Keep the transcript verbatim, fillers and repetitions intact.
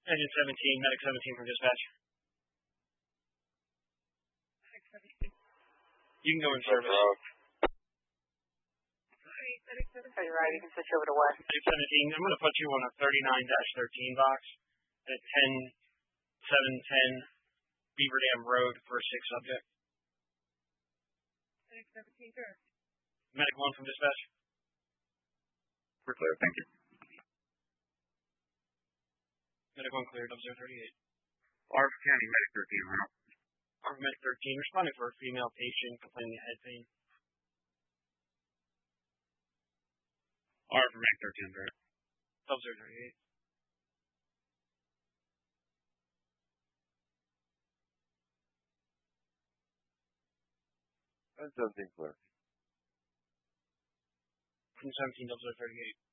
Engine seventeen, Medic seventeen from dispatch. Medic seventeen. You can go in service. Are you right? You can switch over to what? Medic seventeen, I'm going to put you on a thirty-nine dash thirteen box at ten seven ten Beaver Dam Road for a sick subject. Medic seventeen, sir. Medic one from dispatch. We're clear, thank you. Medic one cleared, Officer thirty-eight. Arthur County Medic thirteen, huh? Arthur Medic thirteen, responding for a female patient complaining of head pain. Arthur Medic thirteen, sir. Officer thirty-eight. That's seventeen clear. From seventeen, Officer thirty-eight.